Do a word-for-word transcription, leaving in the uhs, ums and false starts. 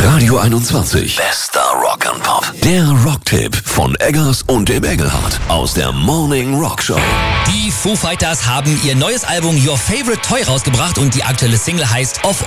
Radio einundzwanzig. Bester Rock'n'Pop. Der Rocktipp von Eggers und dem Engelhardt aus der Morning Rock Show. Die Foo Fighters haben ihr neues Album Your Favorite Toy rausgebracht und die aktuelle Single heißt Of